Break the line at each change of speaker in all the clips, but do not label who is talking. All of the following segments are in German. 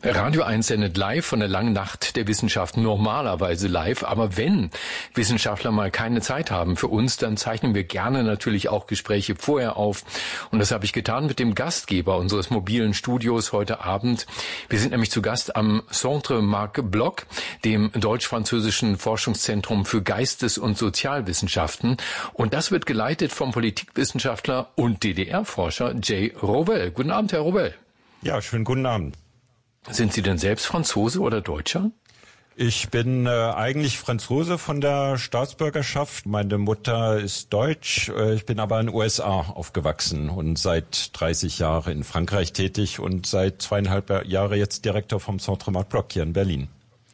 Radio 1 sendet live von der langen Nacht der Wissenschaft, normalerweise live. Aber wenn Wissenschaftler mal keine Zeit haben für uns, dann zeichnen wir gerne natürlich auch Gespräche vorher auf. Und das habe ich getan mit dem Gastgeber unseres mobilen Studios heute Abend. Wir sind nämlich zu Gast am Centre Marc Bloch, dem deutsch-französischen Forschungszentrum für Geistes- und Sozialwissenschaften. Und das wird geleitet vom Politikwissenschaftler und DDR-Forscher Jay Rovell. Guten Abend, Herr Rovell.
Ja, schönen guten Abend.
Sind Sie denn selbst Franzose oder Deutscher?
Ich bin eigentlich Franzose von der Staatsbürgerschaft. Meine Mutter ist deutsch. Ich bin aber in den USA aufgewachsen und seit 30 Jahren in Frankreich tätig und seit 2,5 Jahren jetzt Direktor vom Centre Marc Bloch hier in Berlin.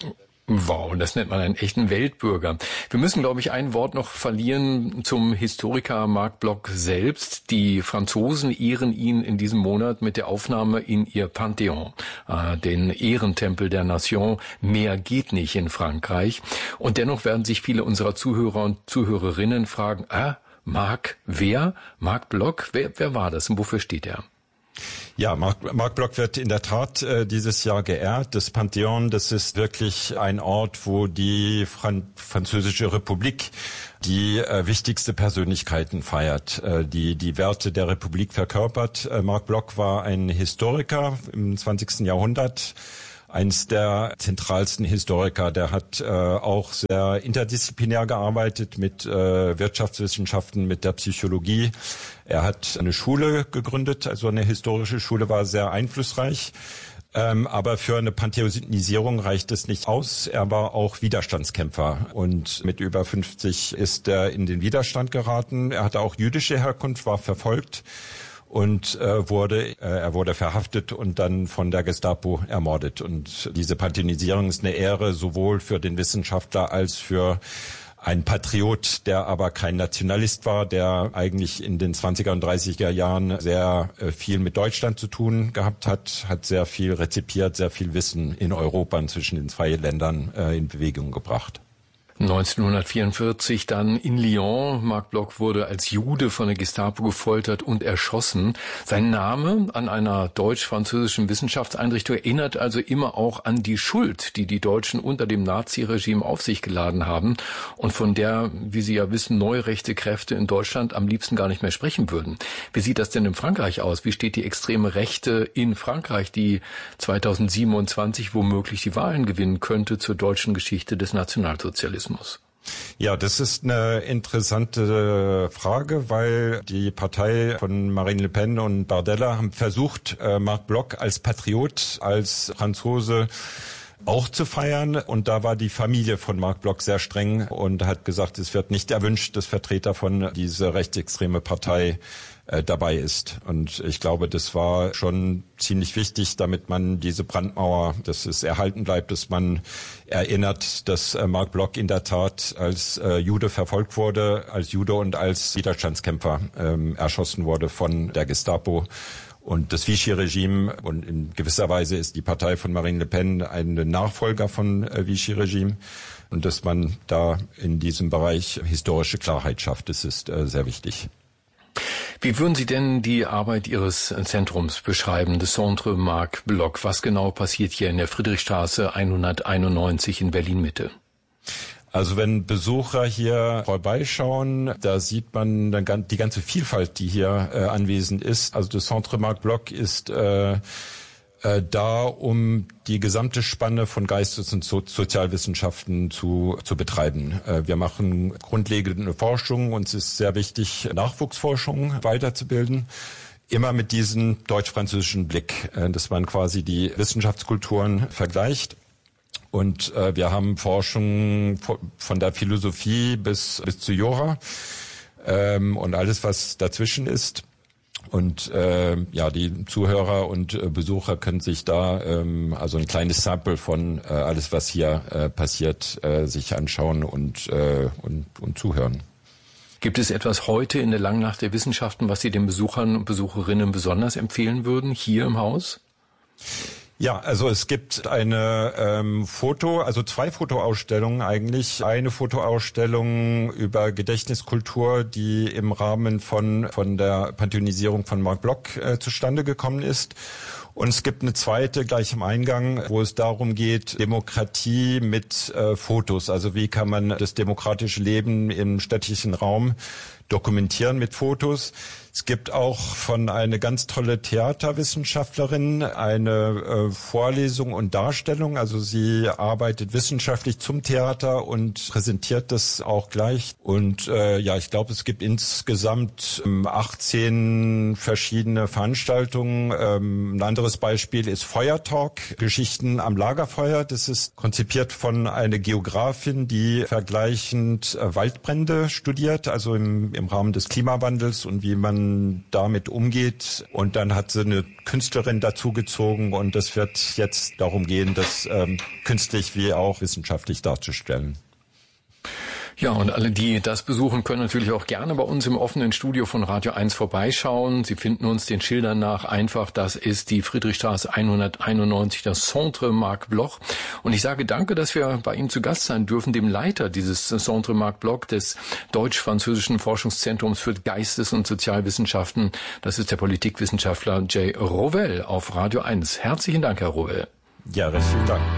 Wow, das nennt man einen echten Weltbürger. Wir müssen, glaube ich, ein Wort noch verlieren zum Historiker Marc Bloch selbst. Die Franzosen ehren ihn in diesem Monat mit der Aufnahme in ihr Panthéon, den Ehrentempel der Nation. Mehr geht nicht in Frankreich. Und dennoch werden sich viele unserer Zuhörer und Zuhörerinnen fragen, Marc, wer? Marc Bloch, wer war das und wofür steht er?
Ja, Marc Bloch wird in der Tat dieses Jahr geehrt. Das Panthéon, das ist wirklich ein Ort, wo die Französische Republik die wichtigste Persönlichkeiten feiert, die Werte der Republik verkörpert. Marc Bloch war ein Historiker im 20. Jahrhundert. Eins der zentralsten Historiker, der hat auch sehr interdisziplinär gearbeitet mit Wirtschaftswissenschaften, mit der Psychologie. Er hat eine Schule gegründet, also eine historische Schule, war sehr einflussreich. Aber für eine Pantheonisierung reicht es nicht aus. Er war auch Widerstandskämpfer und mit über 50 ist er in den Widerstand geraten. Er hatte auch jüdische Herkunft, war verfolgt. Und er wurde verhaftet und dann von der Gestapo ermordet. Und diese Pantheonisierung ist eine Ehre sowohl für den Wissenschaftler als für einen Patriot, der aber kein Nationalist war, der eigentlich in den 20er und 30er Jahren sehr viel mit Deutschland zu tun gehabt hat sehr viel rezipiert, sehr viel Wissen in Europa zwischen den zwei Ländern in Bewegung gebracht.
1944 dann in Lyon. Marc Bloch wurde als Jude von der Gestapo gefoltert und erschossen. Sein Name an einer deutsch-französischen Wissenschaftseinrichtung erinnert also immer auch an die Schuld, die die Deutschen unter dem Naziregime auf sich geladen haben und von der, wie Sie ja wissen, neurechte Kräfte in Deutschland am liebsten gar nicht mehr sprechen würden. Wie sieht das denn in Frankreich aus? Wie steht die extreme Rechte in Frankreich, die 2027 womöglich die Wahlen gewinnen könnte zur deutschen Geschichte des Nationalsozialismus?
Ja, das ist eine interessante Frage, weil die Partei von Marine Le Pen und Bardella haben versucht, Marc Bloch als Patriot, als Franzose auch zu feiern. Und da war die Familie von Marc Bloch sehr streng und hat gesagt, es wird nicht erwünscht, dass Vertreter von dieser rechtsextreme Partei dabei ist. Und ich glaube, das war schon ziemlich wichtig, damit man diese Brandmauer, dass es erhalten bleibt, dass man erinnert, dass Marc Bloch in der Tat als Jude verfolgt wurde, als Jude und als Widerstandskämpfer erschossen wurde von der Gestapo. Und das Vichy-Regime, und in gewisser Weise ist die Partei von Marine Le Pen ein Nachfolger von Vichy-Regime. Und dass man da in diesem Bereich historische Klarheit schafft, das ist sehr wichtig.
Wie würden Sie denn die Arbeit Ihres Zentrums beschreiben, des Centre Marc Bloch? Was genau passiert hier in der Friedrichstraße 191 in Berlin-Mitte?
Also wenn Besucher hier vorbeischauen, da sieht man dann die ganze Vielfalt, die hier anwesend ist. Also das Centre Marc Bloch ist da, um die gesamte Spanne von Geistes- und Sozialwissenschaften zu betreiben. Wir machen grundlegende Forschung. Uns ist sehr wichtig, Nachwuchsforschung weiterzubilden. Immer mit diesem deutsch-französischen Blick, dass man quasi die Wissenschaftskulturen vergleicht. Und wir haben Forschung von der Philosophie bis zu Jura und alles, was dazwischen ist. Und die Zuhörer und Besucher können sich da also ein kleines Sample von alles, was hier passiert, sich anschauen und zuhören.
Gibt es etwas heute in der Langen Nacht der Wissenschaften, was Sie den Besuchern und Besucherinnen besonders empfehlen würden, hier im Haus?
Ja, also es gibt eine zwei Fotoausstellungen eigentlich. Eine Fotoausstellung über Gedächtniskultur, die im Rahmen von der Pantheonisierung von Marc Bloch zustande gekommen ist. Und es gibt eine zweite gleich am Eingang, wo es darum geht, Demokratie mit Fotos. Also wie kann man das demokratische Leben im städtischen Raum dokumentieren mit Fotos. Es gibt auch von einer ganz tolle Theaterwissenschaftlerin eine Vorlesung und Darstellung. Also sie arbeitet wissenschaftlich zum Theater und präsentiert das auch gleich. Und ich glaube, es gibt insgesamt 18 verschiedene Veranstaltungen. Ein anderes Beispiel ist Feuertalk, Geschichten am Lagerfeuer. Das ist konzipiert von einer Geografin, die vergleichend Waldbrände studiert, also im Rahmen des Klimawandels und wie man damit umgeht. Und dann hat sie eine Künstlerin dazugezogen und es wird jetzt darum gehen, das künstlich wie auch wissenschaftlich darzustellen.
Ja, und alle, die das besuchen, können natürlich auch gerne bei uns im offenen Studio von Radio 1 vorbeischauen. Sie finden uns den Schildern nach einfach. Das ist die Friedrichstraße 191, das Centre Marc Bloch. Und ich sage danke, dass wir bei Ihnen zu Gast sein dürfen, dem Leiter dieses Centre Marc Bloch, des Deutsch-Französischen Forschungszentrums für Geistes- und Sozialwissenschaften. Das ist der Politikwissenschaftler Jay Rovell auf Radio 1. Herzlichen Dank, Herr Rovell.
Ja, recht vielen Dank.